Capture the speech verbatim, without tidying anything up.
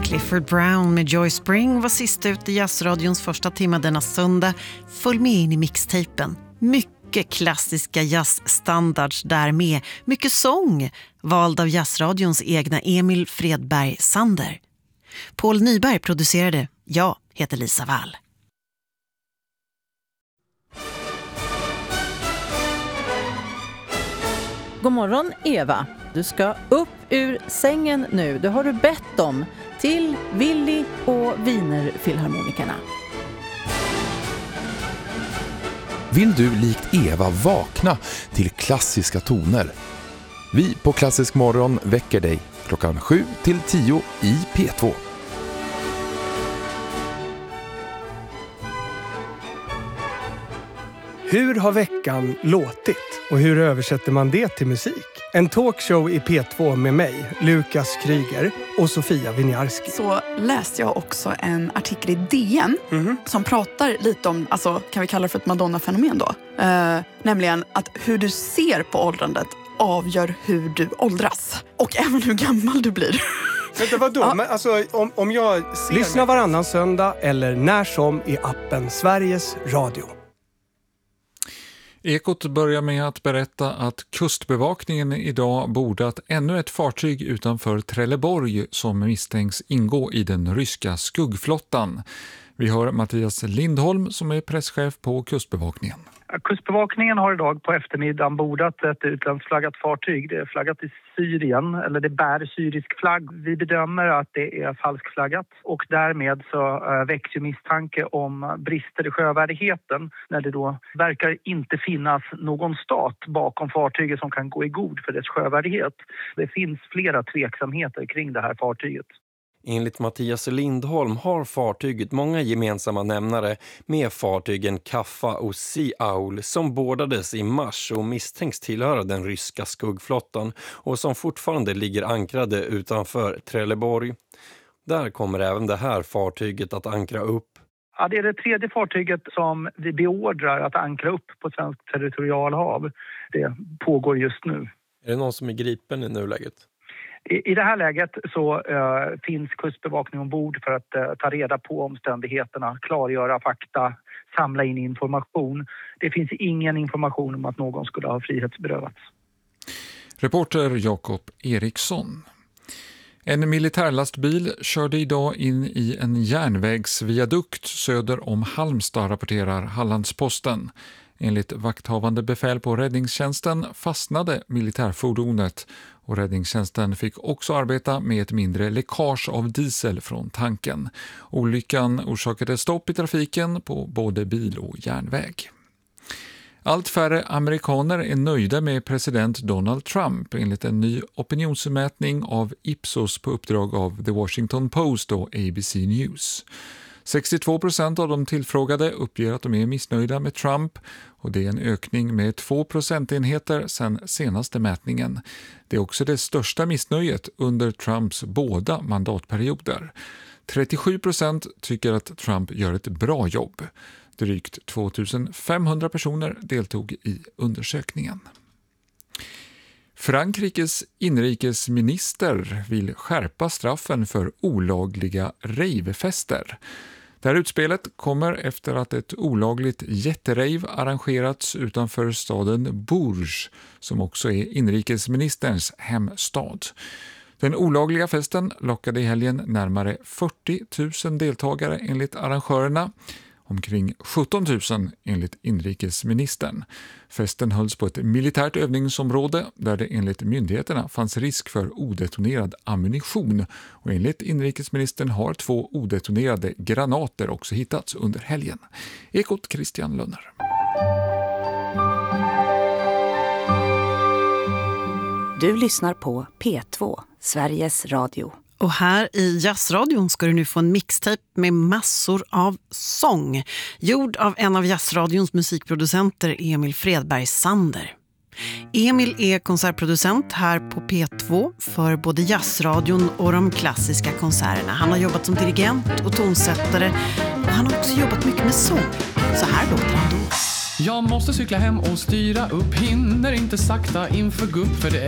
Clifford Brown med Joy Spring var sist ut i Jazzradions första timma denna söndag. Följ med in i mixtapen. Mycket klassiska jazzstandards där med. Mycket sång, vald av Jazzradions egna Emil Fredberg Sander. Paul Nyberg producerade. Jag heter Lisa Wall. God morgon Eva, du ska upp ur sängen nu. Det har du bett om till Willy och Wienerfilharmonikerna. Vill du likt Eva vakna till klassiska toner? Vi på Klassisk morgon väcker dig klockan sju till tio i P två. Hur har veckan låtit och hur översätter man det till musik? En talkshow i P två med mig, Lukas Kryger och Sofia Winiarski. Så läste jag också en artikel i D N mm-hmm. som pratar lite om, alltså kan vi kalla det för ett Madonna-fenomen då? Uh, nämligen att hur du ser på åldrandet avgör hur du åldras. Och även hur gammal du blir. Vänta, vadå? Ja. Men alltså, om, om jag ser Lyssna mig... varannan söndag eller när som i appen Sveriges Radio. Ekot börjar med att berätta att kustbevakningen idag bordat ännu ett fartyg utanför Trelleborg som misstänks ingå i den ryska skuggflottan. Vi hör Mattias Lindholm som är presschef på kustbevakningen. Kustbevakningen har idag på eftermiddagen bordat ett utlandsflaggat fartyg. Det är flaggat i Syrien, eller det bär syrisk flagg. Vi bedömer att det är falskflaggat och därmed så väcks ju misstanke om brister i sjövärdigheten när det då verkar inte finnas någon stat bakom fartyget som kan gå i god för dess sjövärdighet. Det finns flera tveksamheter kring det här fartyget. Enligt Mattias Lindholm har fartyget många gemensamma nämnare med fartygen Kaffa och Sea Owl som bordades i mars och misstänks tillhöra den ryska skuggflottan och som fortfarande ligger ankrade utanför Trelleborg. Där kommer även det här fartyget att ankra upp. Ja, det är det tredje fartyget som vi beordrar att ankra upp på svenskt territorialhav. Det pågår just nu. Är det någon som är gripen i nuläget? I det här läget så uh, finns kustbevakning ombord för att uh, ta reda på omständigheterna, klargöra fakta, samla in information. Det finns ingen information om att någon skulle ha frihetsberövats. Reporter Jakob Eriksson. En militärlastbil körde idag in i en järnvägsviadukt söder om Halmstad, rapporterar Hallandsposten. Enligt vakthavande befäl på räddningstjänsten fastnade militärfordonet och räddningstjänsten fick också arbeta med ett mindre läckage av diesel från tanken. Olyckan orsakade stopp i trafiken på både bil och järnväg. Allt färre amerikaner är nöjda med president Donald Trump enligt en ny opinionsmätning av Ipsos på uppdrag av The Washington Post och A B C News. sextiotvå procent av de tillfrågade uppger att de är missnöjda med Trump och det är en ökning med två procentenheter sedan senaste mätningen. Det är också det största missnöjet under Trumps båda mandatperioder. trettiosju procent tycker att Trump gör ett bra jobb. Drygt tvåtusenfemhundra personer deltog i undersökningen. Frankrikes inrikesminister vill skärpa straffen för olagliga ravefester. Det här utspelet kommer efter att ett olagligt jätterave arrangerats utanför staden Bourges, som också är inrikesministerns hemstad. Den olagliga festen lockade i helgen närmare fyrtio tusen deltagare enligt arrangörerna. Omkring sjutton tusen enligt inrikesministern. Festen hölls på ett militärt övningsområde där det enligt myndigheterna fanns risk för odetonerad ammunition. Och enligt inrikesministern har två odetonerade granater också hittats under helgen. Ekot Christian Lönner. Du lyssnar på P två, Sveriges Radio. Och här i Jazzradion ska du nu få en mixtape med massor av sång. Gjord av en av Jazzradions musikproducenter, Emil Fredberg Sander. Emil är konsertproducent här på P två för både Jazzradion och de klassiska konserterna. Han har jobbat som dirigent och tonsättare och han har också jobbat mycket med sång. Så här låter han då. Jag måste cykla hem och styra upp, hinner inte sakta inför gupp, för det